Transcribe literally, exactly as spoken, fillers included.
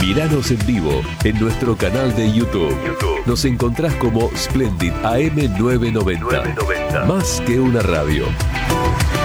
Míranos en vivo en nuestro canal de YouTube. YouTube. Nos encontrás como Splendid A M nueve noventa. nueve noventa. Más que una radio.